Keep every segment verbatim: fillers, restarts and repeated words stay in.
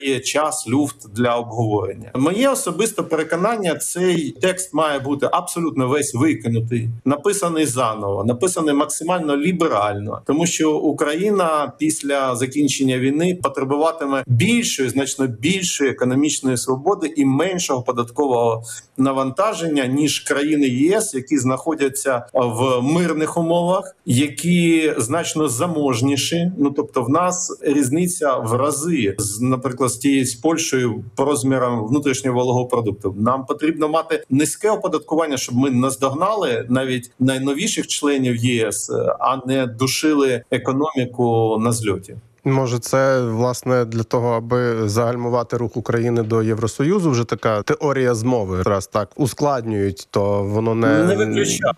є час, люфт для обговорення. Моє особисте переконання, цей текст має бути абсолютно весь викинутий, написаний заново, написаний максимально ліберально, тому що Україна після закінчення війни потребуватиме більшої, значно більшої економічної свободи і меншого податкового навантаження, ніж країни ЄС, які знаходяться в мирних умовах, які значно заможніші. Ну, тобто в нас різниця в рази, з, наприклад, з тією з Польщею по розмірам внутрішнього валового продукту. Нам потрібно мати низьке оподаткування, щоб ми наздогнали навіть найновіших членів ЄС, а не душили економіку на зльоті. Може, це, власне, для того, аби загальмувати рух України до Євросоюзу, вже така теорія змови. Раз так ускладнюють, то воно не... Не виключаю.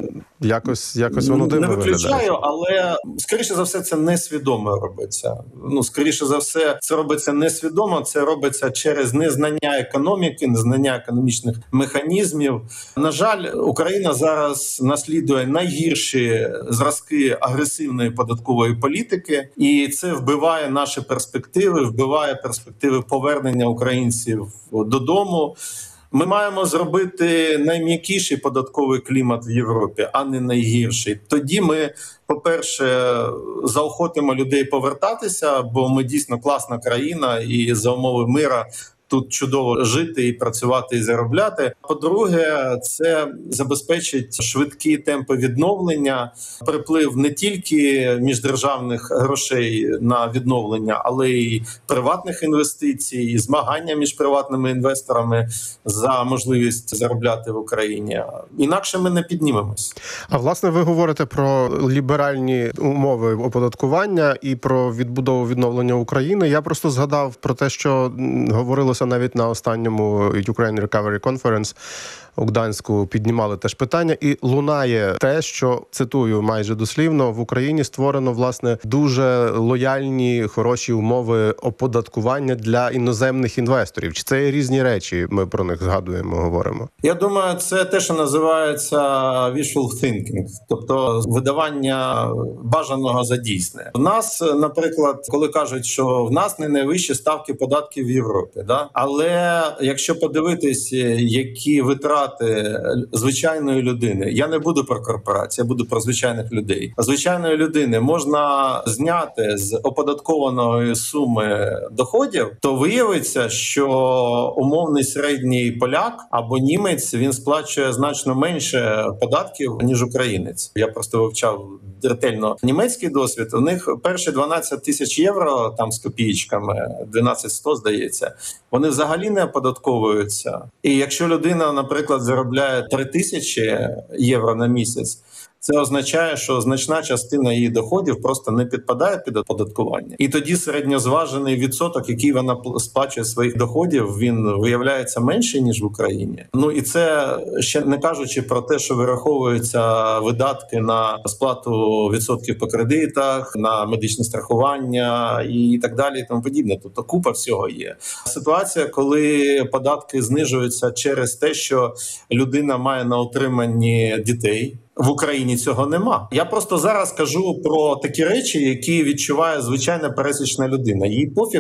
Якось, якось воно дивно виглядає. Не виключаю, але, скоріше за все, це несвідомо робиться. Ну, скоріше за все, це робиться несвідомо, це робиться через незнання економіки, незнання економічних механізмів. На жаль, Україна зараз наслідує найгірші зразки агресивної податкової політики, і це вбиває наші перспективи, вбиває перспективи повернення українців додому. Ми маємо зробити найм'якіший податковий клімат в Європі, а не найгірший. Тоді ми, по-перше, заохотимо людей повертатися, бо ми дійсно класна країна і за умови мира тут чудово жити і працювати і заробляти. По-друге, це забезпечить швидкі темпи відновлення, приплив не тільки міждержавних грошей на відновлення, але й приватних інвестицій, і змагання між приватними інвесторами за можливість заробляти в Україні. Інакше ми не піднімемось. А власне, ви говорите про ліберальні умови оподаткування і про відбудову відновлення України. Я просто згадав про те, що говорилося навіть на останньому Ukraine Recovery Conference у Гданську, піднімали теж питання, і лунає те, що, цитую майже дослівно, в Україні створено, власне, дуже лояльні, хороші умови оподаткування для іноземних інвесторів. Чи це є різні речі, ми про них згадуємо, говоримо? Я думаю, це те, що називається wishful thinking, тобто видавання бажаного за дійсне. У нас, наприклад, коли кажуть, що в нас не найвищі ставки податків в Європі, да? Але якщо подивитись, які витрати звичайної людини, я не буду про корпорації, я буду про звичайних людей. Звичайної людини можна зняти з оподаткованої суми доходів, то виявиться, що умовний середній поляк або німець, він сплачує значно менше податків, ніж українець. Я просто вивчав ретельно німецький досвід. У них перші дванадцять тисяч євро, там з копійками, дванадцять сто, здається, вони взагалі не оподатковуються. І якщо людина, наприклад, заробляє три тисячі євро на місяць, це означає, що значна частина її доходів просто не підпадає під оподаткування. І тоді середньозважений відсоток, який вона сплачує своїх доходів, він виявляється менший, ніж в Україні. Ну і це ще не кажучи про те, що вираховуються видатки на сплату відсотків по кредитах, на медичне страхування і так далі, і тому подібне. Тобто купа всього є. Ситуація, коли податки знижуються через те, що людина має на утриманні дітей. В Україні цього нема. Я просто зараз кажу про такі речі, які відчуває звичайна пересічна людина. Їй пофіг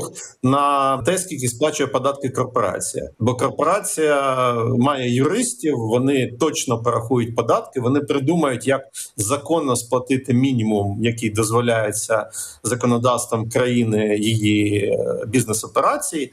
на те, скільки сплачує податки корпорація. Бо корпорація має юристів, вони точно порахують податки, вони придумають, як законно сплатити мінімум, який дозволяється законодавством країни її бізнес-операцій.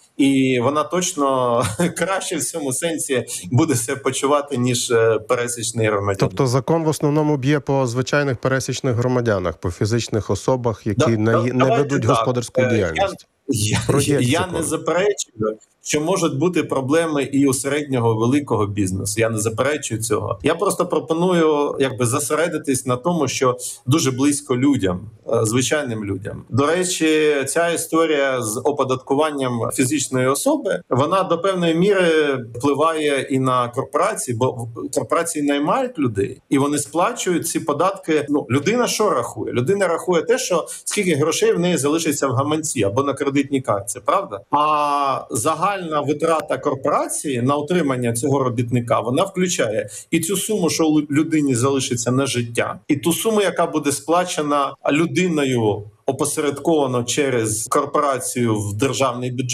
І вона точно краще в цьому сенсі буде себе почувати, ніж пересічний громадянин. Тобто закон в основному б'є по звичайних пересічних громадянах, по фізичних особах, які да, не, да, не ведуть так. господарську діяльність. Я, я, я не заперечую, що можуть бути проблеми і у середнього, великого бізнесу. Я не заперечую цього. Я просто пропоную якби зосередитись на тому, що дуже близько людям, звичайним людям. До речі, ця історія з оподаткуванням фізичної особи, вона до певної міри впливає і на корпорації, бо корпорації наймають людей, і вони сплачують ці податки. Ну, людина що рахує? Людина рахує те, що скільки грошей в неї залишиться в гаманці або на кредитній картці, правда? А загальна витрата корпорації на утримання цього робітника, вона включає і цю суму, що людині залишиться на життя, і ту суму, яка буде сплачена людиною, опосередковано через корпорацію в державний бюджет.